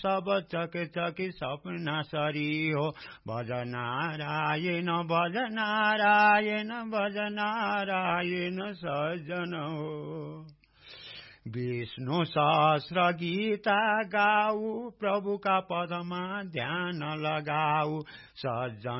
सब चके चकी सपना सरी हो। भज नारायण भज नारायण भज नारायण सज्जन हो। विष्णु सहस्र गीता गाऊ प्रभु का पदमा ध्यान लगाऊ। सज्जन